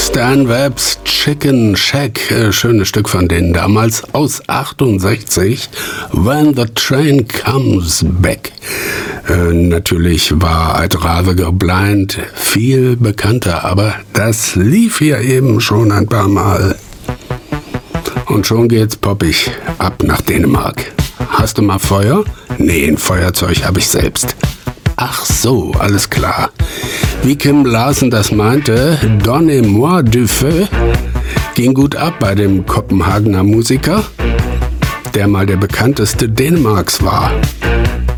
Stan Webbs Chicken Shack, schönes Stück von denen damals, aus 68, When the Train Comes Back. Natürlich war I'd Rather Go Blind viel bekannter, aber das lief hier eben schon ein paar Mal. Und schon geht's poppig ab nach Dänemark. Hast du mal Feuer? Nee, ein Feuerzeug habe ich selbst. Ach so, alles klar. Wie Kim Larsen das meinte, Donnez-moi du feu, ging gut ab bei dem Kopenhagener Musiker, der mal der bekannteste Dänemarks war.